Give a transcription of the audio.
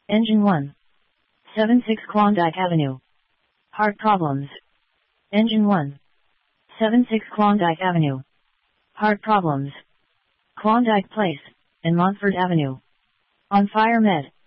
Engine 1. 76 Klondike Avenue. Heart problems. Engine 1. 76 Klondike Avenue. Heart problems. Klondike Place, and Montfort Avenue. On Fire Med.